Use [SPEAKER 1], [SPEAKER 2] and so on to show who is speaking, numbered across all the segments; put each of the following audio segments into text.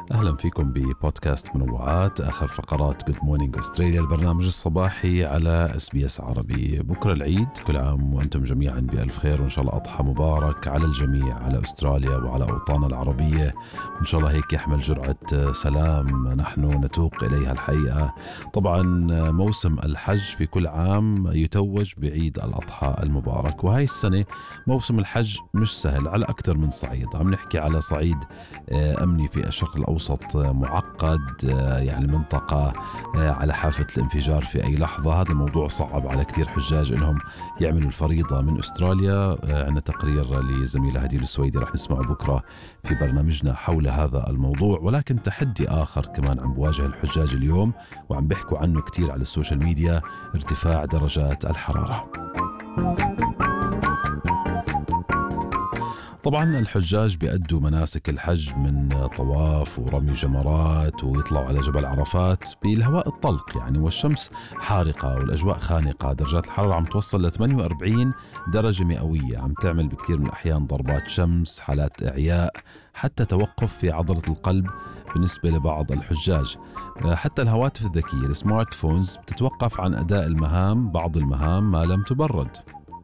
[SPEAKER 1] أهلا فيكم ببودكاست منوعات، آخر فقرات Good Morning Australia، البرنامج الصباحي على SBS عربي. بكرة العيد، كل عام وأنتم جميعا بألف خير، وإن شاء الله أضحى مبارك على الجميع، على أستراليا وعلى أوطاننا العربية. إن شاء الله هيك يحمل جرعة سلام نحن نتوق إليها الحقيقة. طبعا موسم الحج في كل عام يتوج بعيد الأضحى المبارك، وهي السنة موسم الحج مش سهل على أكثر من صعيد. عم نحكي على صعيد أمني في الشرق الأوسط معقد، يعني منطقة على حافة الانفجار في أي لحظة. هذا الموضوع صعب على كثير حجاج إنهم يعملوا الفريضة من أستراليا. عندنا تقرير لزميلة هديل السويدي رح نسمعه بكرة في برنامجنا حول هذا الموضوع، ولكن تحدي آخر كمان عم بواجه الحجاج اليوم وعم بيحكوا عنه كثير على السوشيال ميديا: ارتفاع درجات الحرارة. طبعا الحجاج بيأدوا مناسك الحج من طواف ورمي جمرات ويطلعوا على جبل عرفات بالهواء الطلق يعني، والشمس حارقة والأجواء خانقة. درجات الحرارة عم توصل ل 48 درجة مئوية، عم تعمل بكثير من الأحيان ضربات شمس، حالات إعياء، حتى توقف في عضلة القلب بالنسبة لبعض الحجاج. حتى الهواتف الذكية السمارت فونز بتتوقف عن أداء بعض المهام ما لم تبرد.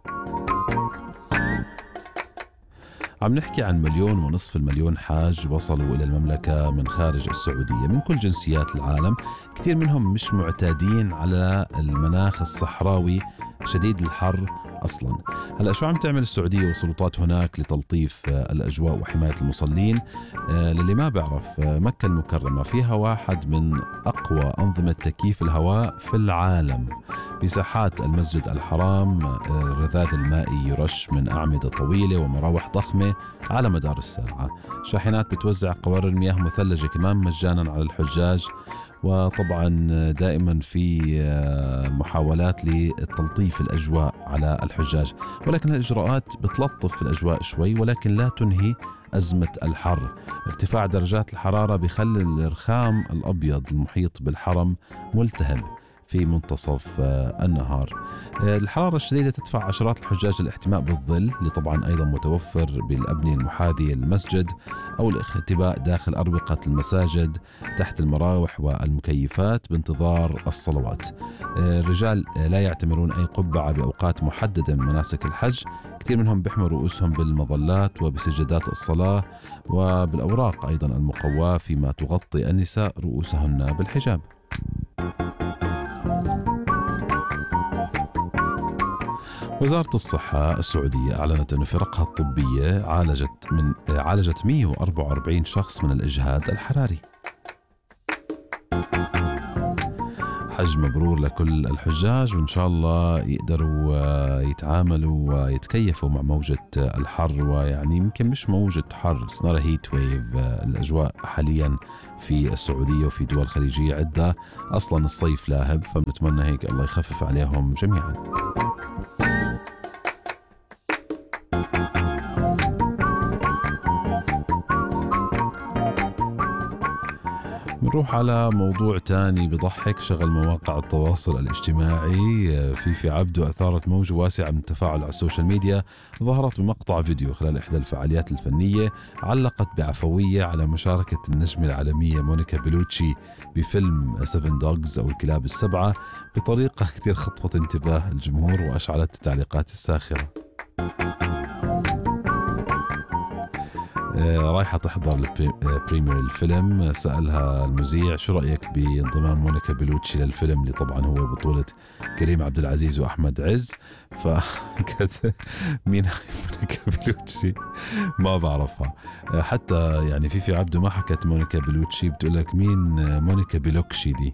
[SPEAKER 1] عم نحكي عن 1.5 مليون حاج وصلوا إلى المملكة من خارج السعودية من كل جنسيات العالم. كثير منهم مش معتادين على المناخ الصحراوي شديد الحر أصلا. هلأ شو عم تعمل السعودية والسلطات هناك لتلطيف الأجواء وحماية المصلين؟ للي ما بعرف، مكة المكرمة فيها واحد من أقوى أنظمة تكييف الهواء في العالم. بساحات المسجد الحرام الرذاذ المائي يرش من أعمدة طويلة ومراوح ضخمة على مدار الساعة. شاحنات بتوزع قوارير مياه مثلجة كمان مجانا على الحجاج. وطبعا دائما في محاولات لتلطيف الأجواء على الحجاج، ولكن الإجراءات بتلطف الأجواء شوي ولكن لا تنهي أزمة الحر. ارتفاع درجات الحرارة بيخلي الرخام الأبيض المحيط بالحرم ملتهب في منتصف النهار. الحرارة الشديدة تدفع عشرات الحجاج الاحتماء بالظل، اللي طبعا أيضا متوفر بالأبنية المحاذية للمسجد، أو الاختباء داخل أروقة المساجد تحت المراوح والمكيفات بانتظار الصلوات. الرجال لا يعتمرون أي قبعة بأوقات محددة من مناسك الحج. كثير منهم بيحموا رؤوسهم بالمظلات وبسجادات الصلاة وبالأوراق أيضا المقواة، فيما تغطي النساء رؤوسهن بالحجاب. وزارة الصحة السعودية أعلنت أن فرقها الطبية عالجت 144 شخص من الإجهاد الحراري. حج مبرور لكل الحجاج، وإن شاء الله يقدروا يتعاملوا ويتكيفوا مع موجة الحر، ويعني يمكن مش موجة حر، صار هيت ويف. الأجواء حاليا في السعودية وفي دول خليجية عدة أصلا الصيف لاهب، فبنتمنى هيك الله يخفف عليهم جميعا. نروح على موضوع تاني بضحك. شغل مواقع التواصل الاجتماعي فيفي عبده أثارت موجة واسعة من التفاعل على السوشيال ميديا. ظهرت بمقطع فيديو خلال إحدى الفعاليات الفنية، علقت بعفوية على مشاركة النجمة العالمية مونيكا بيلوتشي بفيلم 7 دوغز أو الكلاب السبعة بطريقة كثير خطفت انتباه الجمهور وأشعلت التعليقات الساخرة. رايحة تحضر بريمير الفيلم، سألها المذيع شو رأيك بانضمام مونيكا بيلوتشي للفيلم، اللي طبعا هو بطولة كريم عبد العزيز وأحمد عز. فكانت مين مونيكا بيلوتشي؟ ما بعرفها. حتى يعني فيفي عبده ما حكت مونيكا بيلوتشي، بتقول لك مين مونيكا بيلوكشي دي؟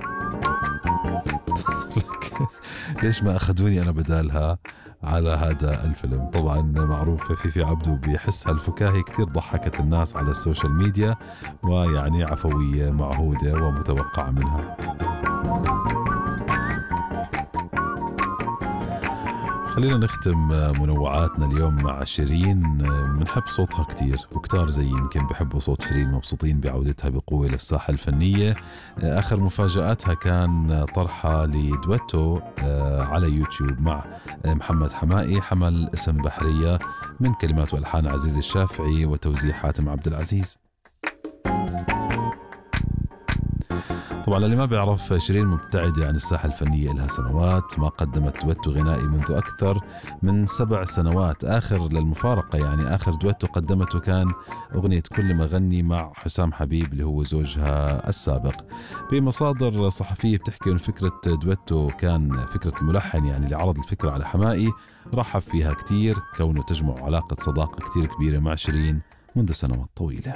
[SPEAKER 1] ليش ما أخذوني أنا بدالها على هذا الفيلم؟ طبعا معروف فيفي عبده بيحس هالفكاهة كتير ضحكت الناس على السوشيال ميديا، ويعني عفوية معهودة ومتوقعة منها. خلينا نختم منوعاتنا اليوم مع شيرين. بنحب صوتها كتير، وكتار زي يمكن بحبوا صوت شيرين، مبسوطين بعودتها بقوة للساحة الفنية. آخر مفاجآتها كان طرحها لدويتو على يوتيوب مع محمد حمائي حمل اسم بحرية، من كلمات والحان عزيز الشافعي وتوزيع حاتم عبد العزيز. طبعا اللي ما بيعرف، شيرين مبتعدة عن الساحة الفنية لها سنوات، ما قدمت دويتو غنائي منذ أكثر من 7 سنوات. آخر للمفارقة يعني آخر دويتو قدمته كان أغنية كل ما غني مع حسام حبيب اللي هو زوجها السابق. بمصادر صحفية بتحكي أن فكرة دويتو كان فكرة الملحن يعني اللي عرض الفكرة على حمائي رحب فيها كتير، كونه تجمع علاقة صداقة كتير كبيرة مع شيرين منذ سنوات طويلة.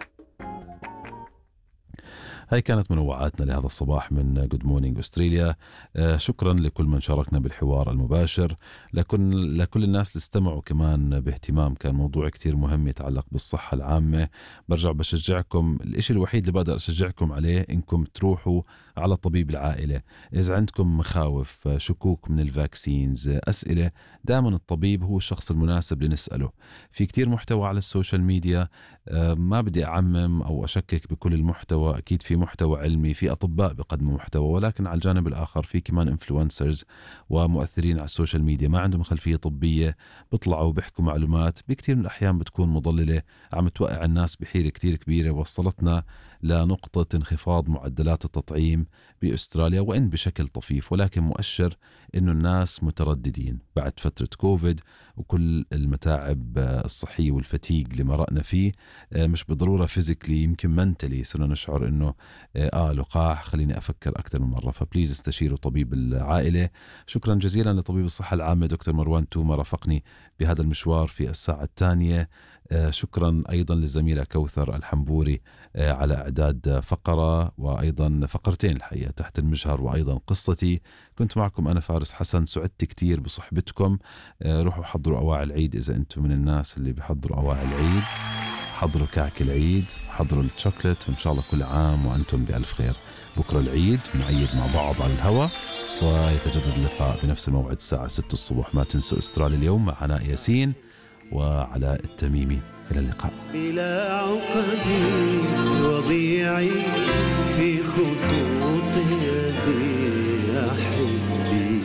[SPEAKER 1] هاي كانت منوعاتنا لهذا الصباح من Good Morning أستراليا. شكرا لكل من شاركنا بالحوار المباشر، لكل الناس اللي استمعوا كمان باهتمام. كان موضوع كتير مهم يتعلق بالصحة العامة. برجع بشجعكم، الاشي الوحيد اللي بقدر أشجعكم عليه إنكم تروحوا على طبيب العائلة إذا عندكم مخاوف، شكوك من الفاكسينز، أسئلة. دائما الطبيب هو الشخص المناسب لنسأله. في كتير محتوى على السوشيال ميديا، ما بدي أعمم أو أشكك بكل المحتوى، أكيد في محتوى علمي، في أطباء بقدموا محتوى، ولكن على الجانب الآخر في كمان إنفلونسرز ومؤثرين على السوشيال ميديا ما عندهم خلفية طبية، بيطلعوا بيحكوا معلومات بكتير من الأحيان بتكون مضللة، عم توقع الناس بحيرة كتير كبيرة، وصلتنا لنقطة انخفاض معدلات التطعيم بأستراليا، وإن بشكل طفيف ولكن مؤشر إنه الناس مترددين بعد فترة كوفيد وكل المتاعب الصحية والفتيق اللي مرقنا فيه. مش بالضرورة فيزيكلي، يمكن منتلي صرنا نشعر إنه لقاح، خليني أفكر أكثر من مرة. فبليز استشيروا طبيب العائلة. شكرا جزيلا لطبيب الصحة العامة دكتور مروان توما، رافقني بهذا المشوار في الساعة الثانية. شكرا أيضا للزميلة كوثر الحنبوري على إعداد فقرة وأيضا فقرتين الحقيقة، تحت المجهر وأيضا قصتي. كنت معكم أنا فارس حسن، سعدت كتير بصحبتكم. روحوا حضروا أواعي العيد إذا أنتم من الناس اللي بيحضروا أواعي العيد، حضروا كعك العيد، حضروا الشوكولات، وإن شاء الله كل عام وأنتم بألف خير. بكرة العيد بنعيد مع بعض على الهواء، ويتجدد اللقاء بنفس الموعد الساعة 6 الصبح. ما تنسوا استراليا اليوم مع عناء ياسين وعلاء التميمي. إلى اللقاء.
[SPEAKER 2] بلا عقد وضيعي